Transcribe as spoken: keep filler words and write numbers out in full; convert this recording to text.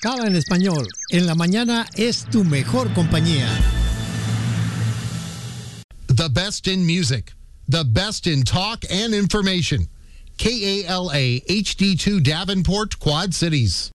Cava en español. En la mañana es tu mejor compañía. The best in music. The best in talk and information. K A L A H D two Davenport, Quad Cities.